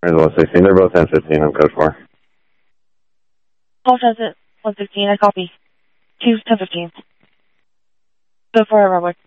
There's 116. They're both 1015. I'm code 4. Call transit 116. I copy. 2 1015. Code 4 Redwood.